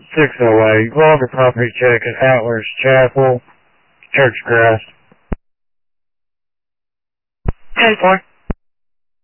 608, log a property check at Hatlers Chapel, Church Grass. 10-4.